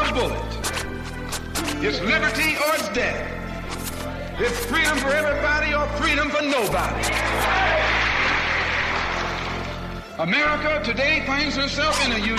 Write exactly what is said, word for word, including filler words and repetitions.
a bullet. It's liberty or it's death. It's freedom for everybody or freedom for nobody. America today finds herself in a